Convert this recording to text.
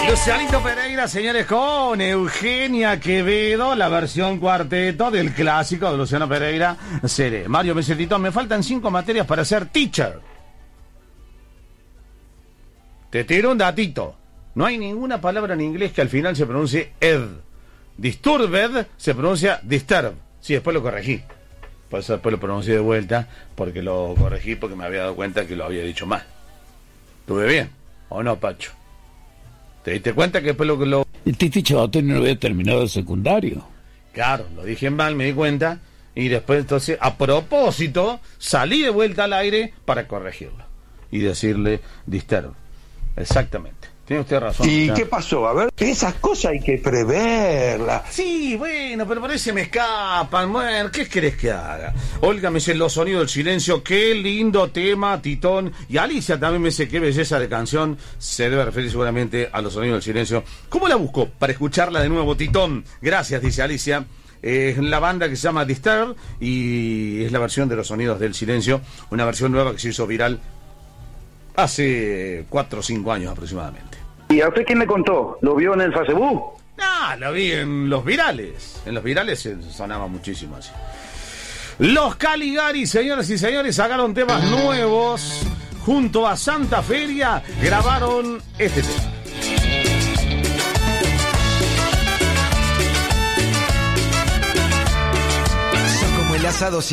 Lucianito Pereira, señores, con Eugenia Quevedo, la versión cuarteto del clásico de Luciano Pereira, Seré. Mario Mesetito, me faltan 5 materias para ser teacher. Te tiro un datito. No hay ninguna palabra en inglés que al final se pronuncie ed. Disturbed se pronuncia disturb. Sí, después lo corregí. Por eso después lo pronuncié de vuelta, porque lo corregí porque me había dado cuenta que lo había dicho mal. ¿Estuve bien? ¿O no, Pacho? ¿Te diste cuenta que después lo... El Titi Chavato no había terminado el secundario. Claro, lo dije mal, me di cuenta. Y después, entonces, a propósito, salí de vuelta al aire para corregirlo. Y decirle disturb. Exactamente. Tiene usted razón. ¿Y ya. qué pasó? A ver, esas cosas hay que preverlas. Sí, bueno, pero por ahí se me escapan. Bueno, ¿qué querés que haga? Olga me dice Los Sonidos del Silencio. Qué lindo tema, Titón. Y Alicia también me dice qué belleza de canción. Se debe referir seguramente a Los Sonidos del Silencio. ¿Cómo la busco? Para escucharla de nuevo, Titón. Gracias, dice Alicia. Es la banda que se llama Disturbed y es la versión de Los Sonidos del Silencio. Una versión nueva que se hizo viral hace 4 o 5 años aproximadamente. ¿Y a usted quién le contó? ¿Lo vio en el Facebook? Ah, lo vi en los virales. En los virales se sonaba muchísimo así. Los Caligari, señoras y señores, sacaron temas nuevos. Junto a Santa Feria grabaron este tema. Son como el asado.